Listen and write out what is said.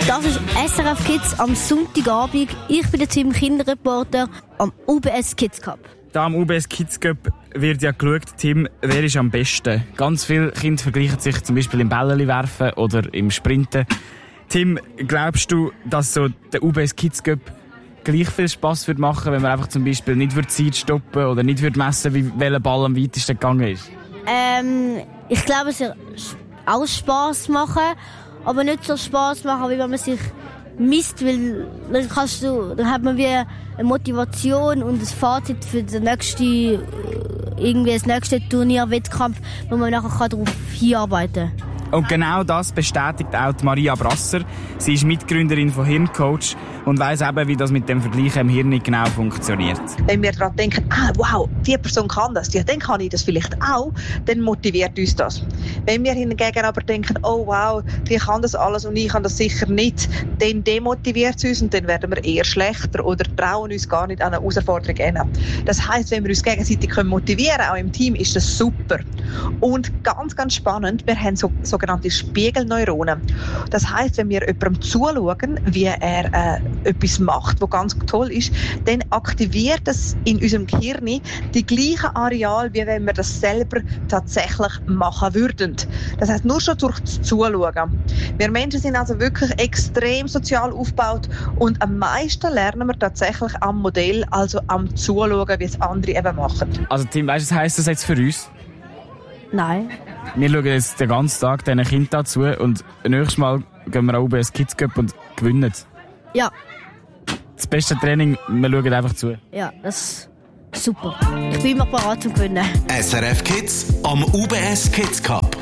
Das ist SRF Kids am Sonntagabend. Ich bin der Tim, Kinderreporter am UBS Kids Cup. Da am UBS Kids Cup wird ja geschaut, Tim, wer ist am besten? Ganz viele Kinder vergleichen sich zum Beispiel im Bälleli werfen oder im Sprinten. Tim, glaubst du, dass so der UBS Kids Cup gleich viel Spass würde machen, wenn man einfach zum Beispiel nicht Zeit stoppen oder nicht messen wie welcher Ball am weitesten gegangen ist? Ich glaube, es wird auch Spass machen, aber nicht so Spass machen, wie wenn man sich misst, weil dann hat man wie eine Motivation und ein Fazit für das nächste Turnierwettkampf, wo man nachher darauf hinarbeiten kann. Und genau das bestätigt auch Maria Brasser. Sie ist Mitgründerin von Hirncoach und weiss eben, wie das mit dem Vergleichen im Hirn nicht genau funktioniert. Wenn wir daran denken, wow, die Person kann das, ja, dann kann ich das vielleicht auch, dann motiviert uns das. Wenn wir hingegen aber denken, oh wow, die kann das alles und ich kann das sicher nicht, dann demotiviert es uns und dann werden wir eher schlechter oder trauen uns gar nicht an eine Herausforderung hin. Das heisst, wenn wir uns gegenseitig motivieren können, auch im Team, ist das super. Und ganz, ganz spannend, wir haben sogenannte Spiegelneuronen. Das heisst, wenn wir jemandem zuschauen, wie er etwas macht, was ganz toll ist, dann aktiviert es in unserem Gehirn die gleichen Areale, wie wenn wir das selber tatsächlich machen würden. Das heisst, nur schon durch das Zuschauen. Wir Menschen sind also wirklich extrem sozial aufgebaut und am meisten lernen wir tatsächlich am Modell, also am Zuschauen, wie es andere eben machen. Also Tim, weißt du, was heisst das jetzt für uns? Nein. Wir schauen jetzt den ganzen Tag diesen Kindern zu und nächstes Mal gehen wir auch UBS Kids Cup und gewinnen. Ja. Das beste Training, wir schauen einfach zu. Ja, das ist super. Ich bin immer bereit zum Gewinnen. SRF Kids am UBS Kids Cup.